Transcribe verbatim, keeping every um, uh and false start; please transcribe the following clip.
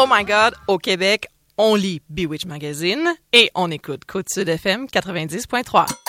Oh my God, au Québec, on lit Bewitch Magazine et on écoute Côte-Sud F M quatre-vingt-dix point trois.